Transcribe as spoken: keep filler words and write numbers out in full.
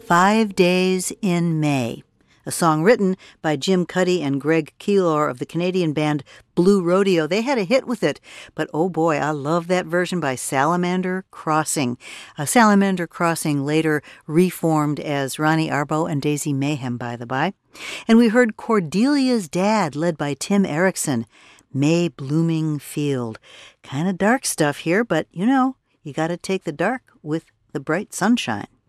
Five Days in May, a song written by Jim Cuddy and Greg Keelor of the Canadian band Blue Rodeo. They had a hit with it, but oh boy, I love that version by Salamander Crossing. Uh, Salamander Crossing later reformed as Ronnie Arbo and Daisy Mayhem, by the by. And we heard Cordelia's Dad, led by Tim Erickson, May Blooming Field. Kind of dark stuff here, but you know, you got to take the dark with the bright sunshine.